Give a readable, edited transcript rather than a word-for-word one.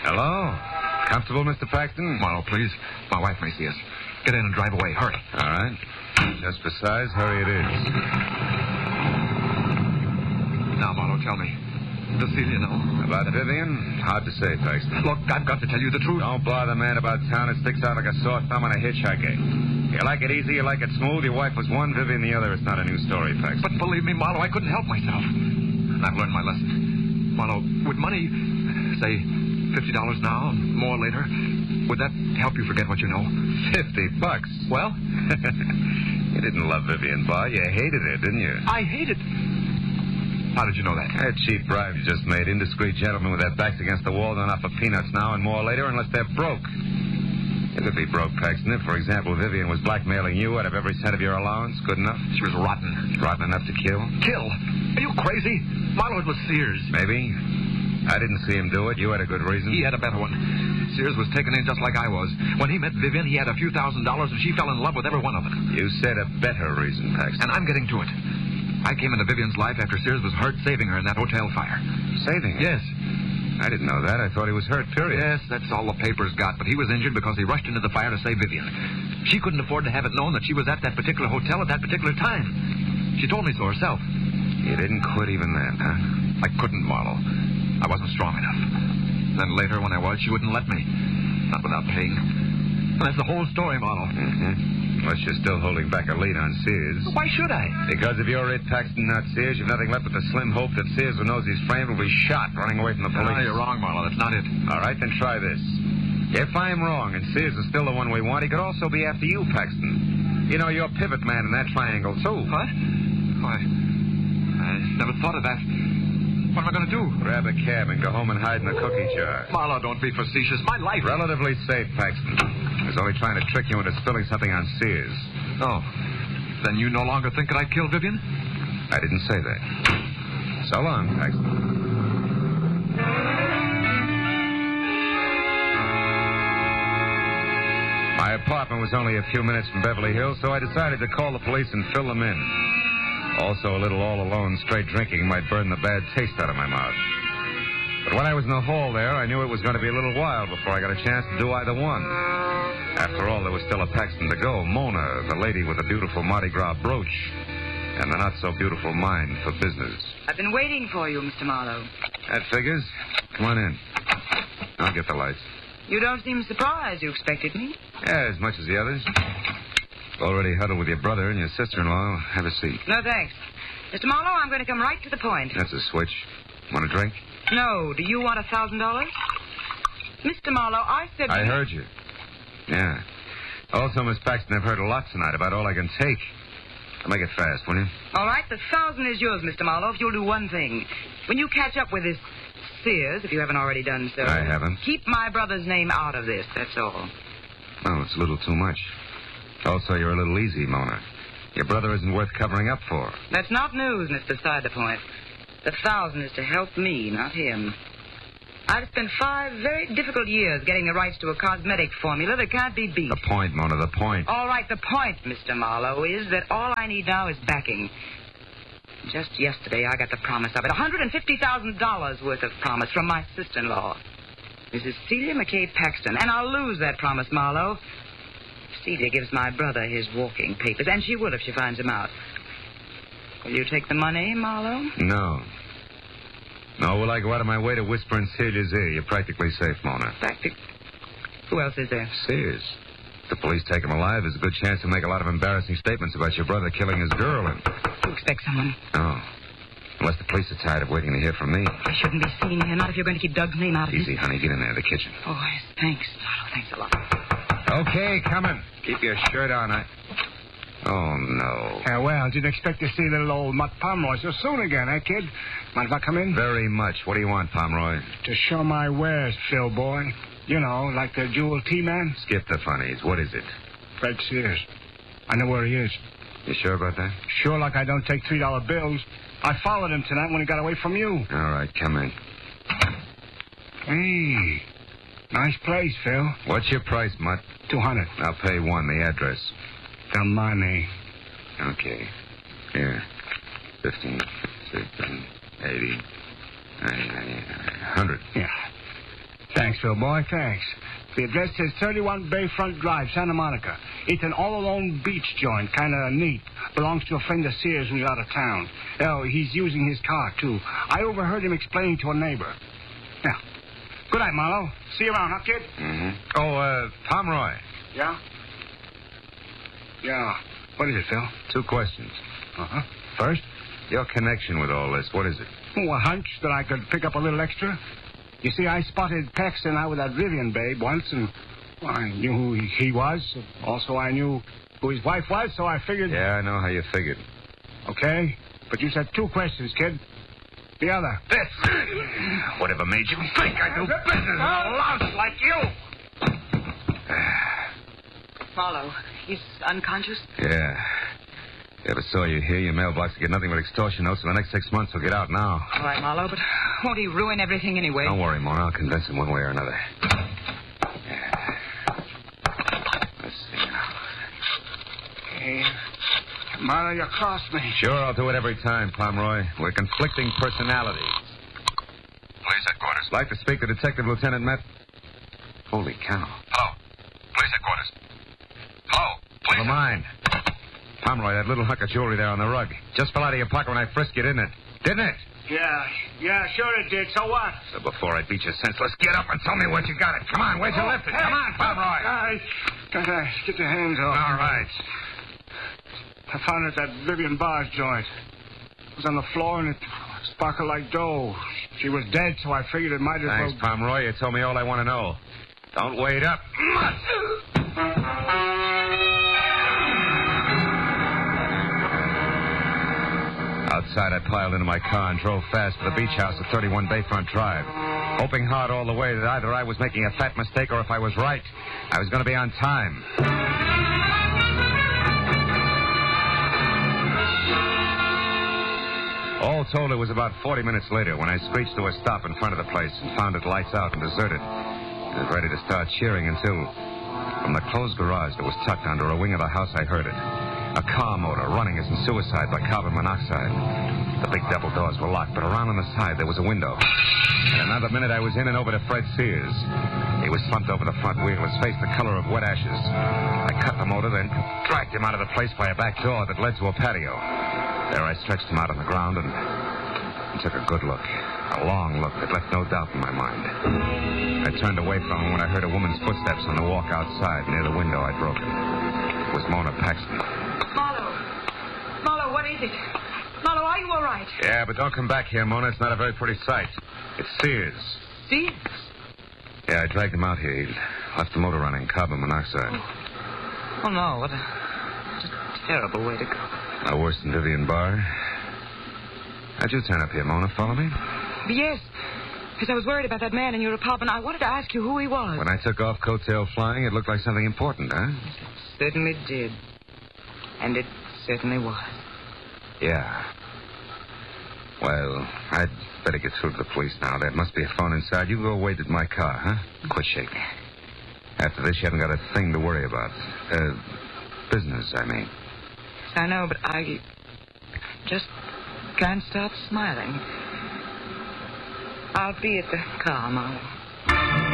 Hello? Comfortable, Mr. Paxton? Marlowe, please. My wife may see us. Get in and drive away. Hurry. All right. Just for size, hurry it is. Now, Marlowe, tell me. Does Celia know? About Vivian? Hard to say, Paxton. Look, I've got to tell you the truth. Don't bother, man, about town. It sticks out like a sore thumb on a hitchhiker. You like it easy, you like it smooth. Your wife was one, Vivian the other. It's not a new story, Paxton. But believe me, Marlowe, I couldn't help myself. And I've learned my lesson. Marlowe, would money, say, $50 now and more later, would that help you forget what you know? $50? Well? You didn't love Vivian Barr. You hated her, didn't you? I hated. How did you know that? That cheap bribe you just made. Indiscreet gentlemen with their backs against the wall don't offer peanuts now and more later unless they're broke. You could be broke, Paxton, if, for example, Vivian was blackmailing you out of every cent of your allowance. Good enough? She was rotten. Rotten enough to kill? Kill? Are you crazy? Marlowe, it was Sears. Maybe. I didn't see him do it. You had a good reason. He had a better one. Sears was taken in just like I was. When he met Vivian, he had a few $1,000s, and she fell in love with every one of them. You said a better reason, Paxton. And I'm getting to it. I came into Vivian's life after Sears was hurt saving her in that hotel fire. Saving her? Yes. I didn't know that. I thought he was hurt, period. Yes, that's all the papers got, but he was injured because he rushed into the fire to save Vivian. She couldn't afford to have it known that she was at that particular hotel at that particular time. She told me so herself. You didn't quit even then, huh? I couldn't, Marlowe. I wasn't strong enough. Then later, when I was, she wouldn't let me. Not without paying. And that's the whole story, Marlowe. Mm-hmm. Unless you're still holding back a lead on Sears. Why should I? Because if you're it, Paxton, not Sears, you've nothing left but the slim hope that Sears, who knows he's framed, will be shot running away from the police. No, you're wrong, Marlowe. That's not it. All right, then try this. If I'm wrong and Sears is still the one we want, he could also be after you, Paxton. You know, you're pivot man in that triangle, too. What? Why, I never thought of that. What am I going to do? Grab a cab and go home and hide in the cookie jar. Marlowe, don't be facetious. My life... Relatively safe, Paxton. I was only trying to trick you into spilling something on Sears. Oh. Then you no longer think that I killed Vivian? I didn't say that. So long, Paxton. My apartment was only a few minutes from Beverly Hills, so I decided to call the police and fill them in. Also, a little all-alone straight drinking might burn the bad taste out of my mouth. But when I was in the hall there, I knew it was going to be a little while before I got a chance to do either one. After all, there was still a Paxton to go. Mona, the lady with the beautiful Mardi Gras brooch, and the not-so-beautiful mind for business. I've been waiting for you, Mr. Marlowe. That figures. Come on in. I'll get the lights. You don't seem surprised. You expected me? Yeah, as much as the others. Already huddled with your brother and your sister-in-law. Have a seat. No, thanks. Mr. Marlowe, I'm going to come right to the point. That's a switch. Want a drink? No. Do you want $1,000? Mr. Marlowe, I said... I heard you. Yeah. Also, Miss Paxton, I've heard a lot tonight about all I can take. I'll make it fast, will you? All right, the 1,000 is yours, Mr. Marlowe, if you'll do one thing. When you catch up with this Sears, if you haven't already done so... I haven't. Keep my brother's name out of this, that's all. Oh, it's a little too much. Also, you're a little easy, Mona. Your brother isn't worth covering up for. That's not news, Mr. Side the Point. The 1,000 is to help me, not him. I've spent 5 very difficult years getting the rights to a cosmetic formula that can't be beat. The point, Mona, the point. All right, the point, Mr. Marlowe, is that all I need now is backing. Just yesterday, I got the promise of it. $150,000 worth of promise from my sister-in-law, Mrs. Celia McKay Paxton. And I'll lose that promise, Marlowe. Celia gives my brother his walking papers, and she will if she finds him out. Will you take the money, Marlowe? No. No, will I go out of my way to whisper in Celia's ear? You're practically safe, Mona. Who else is there? Sears. If the police take him alive, there's a good chance he'll make a lot of embarrassing statements about your brother killing his girl and... You expect someone? No. Unless the police are tired of waiting to hear from me. I shouldn't be seen here, not if you're going to keep Doug's name out of it. Easy, honey. Get in there, the kitchen. Oh, yes, thanks, Marlowe. Thanks a lot. Okay, coming. Keep your shirt on. Oh, no. Well, didn't expect to see little old Mutt Pomeroy so soon again, eh, kid? Mind if I come in? Very much. What do you want, Pomeroy? To show my wares, Phil, boy. You know, like the jewel tea man. Skip the funnies. What is it? Fred Sears. I know where he is. You sure about that? Sure like I don't take $3 bills. I followed him tonight when he got away from you. All right, come in. Hey, nice place, Phil. What's your price, Mutt? $200. I'll pay $1. The address. The money. Okay. Here. 15, 16, 80, 90, 100. Yeah. Thanks. Thanks, Phil boy, thanks. The address says 31 Bayfront Drive, Santa Monica. It's an all-alone beach joint, kind of neat. Belongs to a friend of Sears who's out of town. Oh, he's using his car, too. I overheard him explaining to a neighbor. Yeah. Good night, Marlowe. See you around, huh, kid? Mm-hmm. Oh, Pomeroy. Yeah? Yeah. What is it, Phil? 2 questions. Uh-huh. First? Your connection with all this, what is it? Oh, a hunch that I could pick up a little extra. You see, I spotted Paxton out with that Vivian babe once, and I knew who he was. Also, I knew who his wife was, so I figured... Yeah, I know how you figured. Okay, but you said 2 questions, kid. The other. This! Whatever made you think I do business with a louse like you? Marlowe, he's unconscious? Yeah. Ever saw you here, your mailbox will get nothing but extortion notes for the next 6 months. He'll get out now. All right, Marlowe, but won't he ruin everything anyway? Don't worry, Mona. I'll convince him one way or another. Let's see now. Hey, Marlowe, you crossed me. Sure, I'll do it every time, Pomeroy. We're conflicting personalities. Police headquarters. Like to speak to Detective Lieutenant Met? Holy cow. Hello. Police headquarters. Hello. Police. Never mind. Pomeroy, that little hunk of jewelry there on the rug just fell out of your pocket when I frisked you, didn't it? Didn't it? Yeah, sure it did. So what? So before I beat you senseless, get up and tell me what you got it. Come on, where'd you lift it? Come on, Pomeroy. Gotta get your hands off. All right. I found it at that Vivian Barr's joint. It was on the floor and it sparkled like dough. She was dead, so I figured it might as well... Thanks, Pomeroy. You told me all I want to know. Don't wait up. Outside, I piled into my car and drove fast for the beach house at 31 Bayfront Drive, hoping hard all the way that either I was making a fat mistake or if I was right, I was going to be on time. All told, it was about 40 minutes later when I screeched to a stop in front of the place and found it lights out and deserted. I was ready to start cheering until, from the closed garage that was tucked under a wing of the house, I heard it. A car motor running as in suicide by carbon monoxide. The big double doors were locked, but around on the side there was a window. In another minute, I was in and over to Fred Sears. He was slumped over the front wheel, his face the color of wet ashes. I cut the motor, then dragged him out of the place by a back door that led to a patio. There I stretched him out on the ground and took a good look. A long look that left no doubt in my mind. I turned away from him when I heard a woman's footsteps on the walk outside near the window I'd broken. It was Mona Paxton. Marlowe, what is it? Marlowe, are you all right? Yeah, but don't come back here, Mona. It's not a very pretty sight. It's Sears. Sears? Yeah, I dragged him out here. He left the motor running, carbon monoxide. Oh no, what a terrible way to go. No worse than Vivian Barr. How'd you turn up here, Mona? Follow me? Yes, because I was worried about that man in your apartment. I wanted to ask you who he was. When I took off coattail flying, it looked like something important, huh? It certainly did. And it certainly was. Yeah. Well, I'd better get through to the police now. There must be a phone inside. You go wait at my car, huh? Quit shaking. After this, you haven't got a thing to worry about. Business, I mean. I know, but I just can't stop smiling. I'll be at the car, Marlowe.